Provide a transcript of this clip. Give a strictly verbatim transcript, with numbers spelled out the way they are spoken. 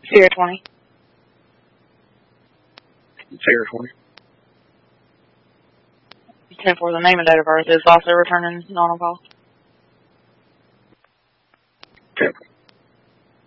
Sierra twenty. Sierra twenty. ten four, the name and date of birth is also returning non-call. ten.